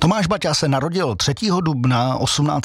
Tomáš Baťa se narodil 3. dubna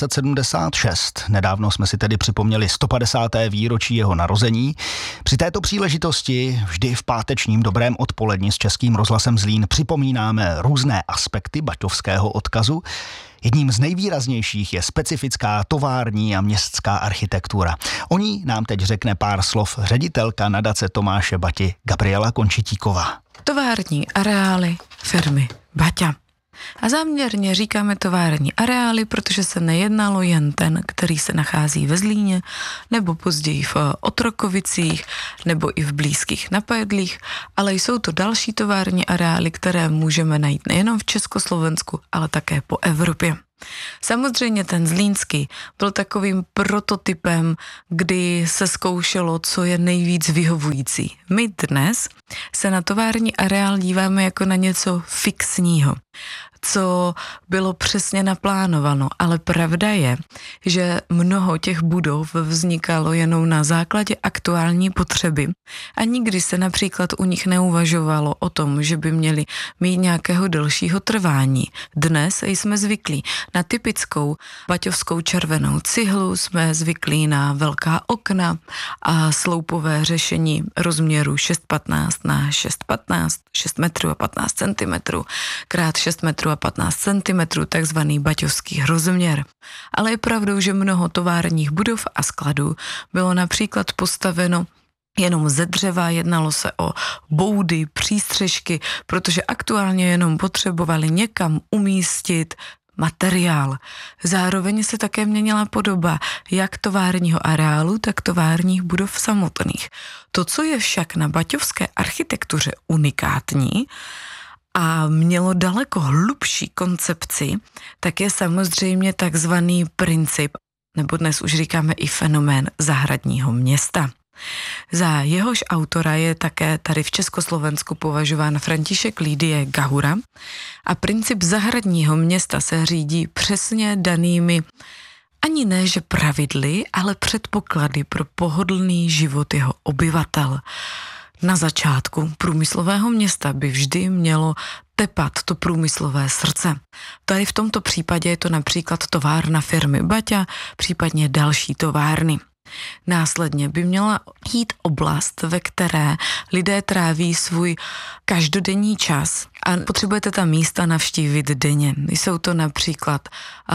1876. Nedávno jsme si tedy připomněli 150. výročí jeho narození. Při této příležitosti vždy v pátečním dobrém odpoledni s Českým rozhlasem Zlín připomínáme různé aspekty baťovského odkazu. Jedním z nejvýraznějších je specifická tovární a městská architektura. O ní nám teď řekne pár slov ředitelka nadace Tomáše Bati Gabriela Končitíková. Tovární areály firmy Baťa. A záměrně říkáme tovární areály, protože se nejednalo jen ten, který se nachází ve Zlíně, nebo později v Otrokovicích, nebo i v blízkých Napajedlích, ale jsou to další tovární areály, které můžeme najít nejenom v Československu, ale také po Evropě. Samozřejmě ten zlínský byl takovým prototypem, kdy se zkoušelo, co je nejvíc vyhovující. My dnes se na tovární areál díváme jako na něco fixního, co bylo přesně naplánováno, ale pravda je, že mnoho těch budov vznikalo jenom na základě aktuální potřeby a nikdy se například u nich neuvažovalo o tom, že by měli mít nějakého delšího trvání. Dnes jsme zvyklí na typickou baťovskou červenou cihlu, jsme zvyklí na velká okna a sloupové řešení rozměru 6,15 na 6,15, 6 metrů a 15 centimetrů krát 6 metrů a 15 centimetrů, takzvaný baťovský rozměr. Ale je pravdou, že mnoho továrních budov a skladů bylo například postaveno jenom ze dřeva, jednalo se o boudy, přístřežky, protože aktuálně jenom potřebovali někam umístit materiál. Zároveň se také měnila podoba jak továrního areálu, tak továrních budov samotných. To, co je však na baťovské architektuře unikátní a mělo daleko hlubší koncepci, tak je samozřejmě takzvaný princip, nebo dnes už říkáme i fenomén zahradního města. Za jehož autora je také tady v Československu považován František Lídie Gahura a princip zahradního města se řídí přesně danými ani ne, že pravidly, ale předpoklady pro pohodlný život jeho obyvatel. Na začátku průmyslového města by vždy mělo tepat to průmyslové srdce. Tady v tomto případě je to například továrna firmy Baťa, případně další továrny. Následně by měla jít oblast, ve které lidé tráví svůj každodenní čas a potřebujete tam místa navštívit denně. Jsou to například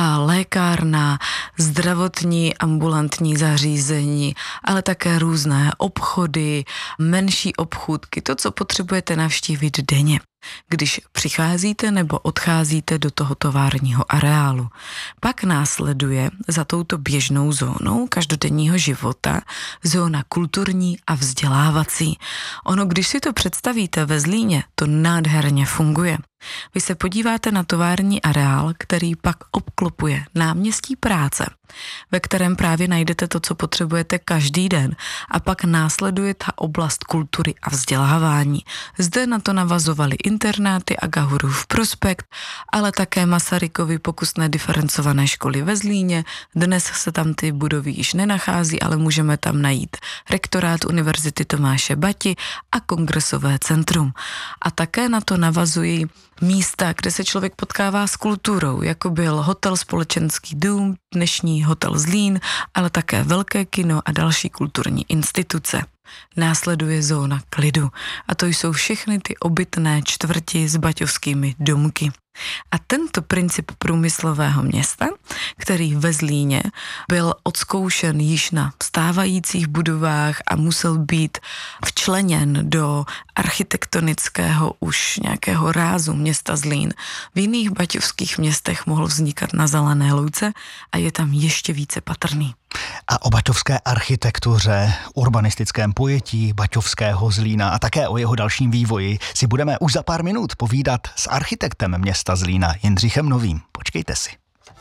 lékárna, zdravotní ambulantní zařízení, ale také různé obchody, menší obchůdky, to, co potřebujete navštívit denně, když přicházíte nebo odcházíte do toho továrního areálu. Pak následuje za touto běžnou zónou každodenního života zóna kulturní a vzdělávací. Ono, když si to představíte ve Zlíně, to nádherně funguje. Vy se podíváte na tovární areál, který pak obklopuje náměstí práce, ve kterém právě najdete to, co potřebujete každý den, a pak následuje ta oblast kultury a vzdělávání. Zde na to navazovaly internáty a Gahurův prospekt, ale také Masarykovy pokusné diferencované školy ve Zlíně. Dnes se tam ty budovy již nenachází, ale můžeme tam najít rektorát Univerzity Tomáše Bati a kongresové centrum. A také na to navazují místa, kde se člověk potkává s kulturou, jako byl hotel Společenský dům, dnešní hotel Zlín, ale také velké kino a další kulturní instituce. Následuje zóna klidu a to jsou všechny ty obytné čtvrti s baťovskými domky. A tento princip průmyslového města, který ve Zlíně byl odzkoušen již na stávajících budovách a musel být včleněn do architektonického už nějakého rázu města Zlín, v jiných baťovských městech mohl vznikat na zelené louce a je tam ještě více patrný. A o baťovské architektuře, urbanistickém pojetí baťovského Zlína a také o jeho dalším vývoji si budeme už za pár minut povídat s architektem města Zlína Jindřichem Novým. Počkejte si.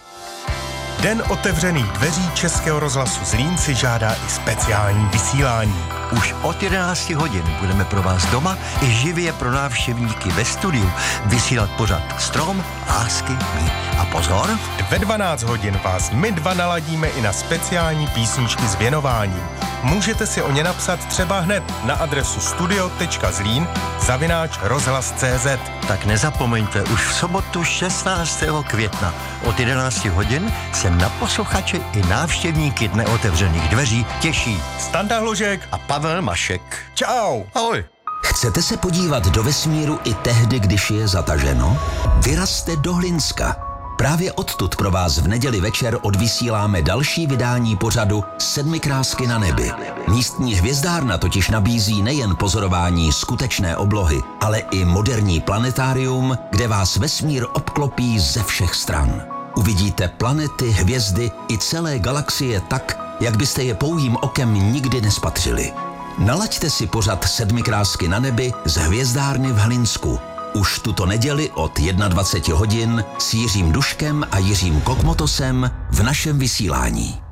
Den otevřených dveří Českého rozhlasu Zlín si žádá i speciální vysílání. Už od 11 hodin budeme pro vás doma i živě pro návštěvníky ve studiu vysílat pořad Strom lásky, mír. A pozor, Ve 12 hodin vás my dva naladíme i na speciální písničky s věnováním. Můžete si o ně napsat třeba hned na adresu studio.zlín@rozhlas.cz. tak nezapomeňte, už v sobotu 16. května od 11 hodin se na posluchače i návštěvníky Dne otevřených dveří těší Standa Hložek a Pavel Mašek. Čau! Ahoj. Chcete se podívat do vesmíru i tehdy, když je zataženo? Vyrazte do Hlinska. Právě odtud pro vás v neděli večer odvysíláme další vydání pořadu Sedmi krásky na nebi. Místní hvězdárna totiž nabízí nejen pozorování skutečné oblohy, ale i moderní planetárium, kde vás vesmír obklopí ze všech stran. Uvidíte planety, hvězdy i celé galaxie tak, jak byste je pouhým okem nikdy nespatřili. Nalaďte si pořad Sedmi krásky na nebi z hvězdárny v Hlinsku. Už tuto neděli od 21 hodin s Jiřím Duškem a Jiřím Kokmotosem v našem vysílání.